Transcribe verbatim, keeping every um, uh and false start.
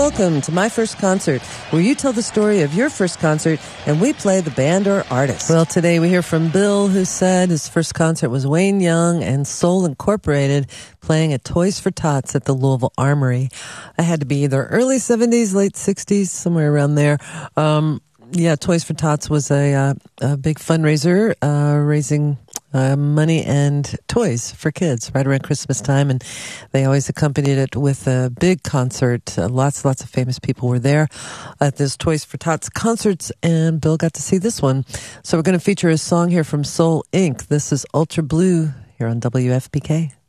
Welcome to My First Concert, where you tell the story of your first concert and we play the band or artist. Well, today we hear from Bill, who said his first concert was Wayne Young and Soul Incorporated playing at Toys for Tots at the Louisville Armory. I had to be either early seventies, late sixties, somewhere around there. Um, yeah, Toys for Tots was a, uh, a big fundraiser, uh, raising Uh, money and toys for kids right around Christmas time, and they always accompanied it with a big concert. Uh, lots, lots of famous people were there at this Toys for Tots concerts, and Bill got to see this one. So we're going to feature a song here from Soul Incorporated. This is Ultra Blue here on W F P K.